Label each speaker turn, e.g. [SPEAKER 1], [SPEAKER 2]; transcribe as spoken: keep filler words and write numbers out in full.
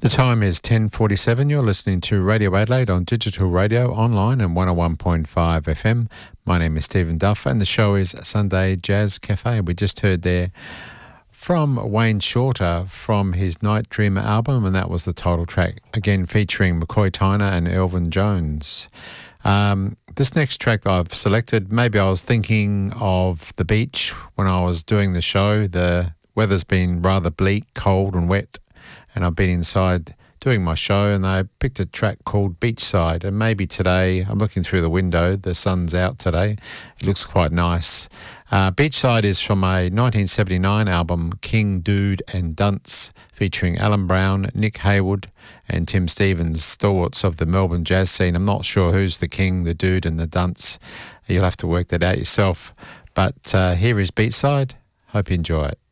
[SPEAKER 1] The time is ten forty-seven. You're listening to Radio Adelaide on digital radio, online and one oh one point five F M. My name is Stephen Duff and the show is Sunday Jazz Cafe. We just heard there from Wayne Shorter from his Night Dreamer album, and that was the title track, again featuring McCoy Tyner and Elvin Jones. Um, this next track I've selected, maybe I was thinking of the beach when I was doing the show. The weather's been rather bleak, cold and wet, and I've been inside doing my show, and I picked a track called Beachside. And maybe today, I'm looking through the window, the sun's out today, it looks quite nice. Uh, Beachside is from a nineteen seventy-nine album, King, Dude and Dunce, featuring Alan Brown, Nick Haywood and Tim Stevens, stalwarts of the Melbourne jazz scene. I'm not sure who's the king, the dude and the dunce. You'll have to work that out yourself. But uh, here is Beachside. Hope you enjoy it.